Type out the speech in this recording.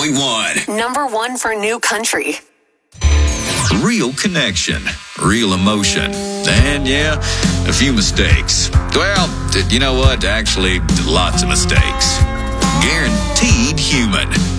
101.1. Number one for new country. Real connection, real emotion, and yeah, a few mistakes. Well, you know what? Actually, lots of mistakes. Guaranteed human.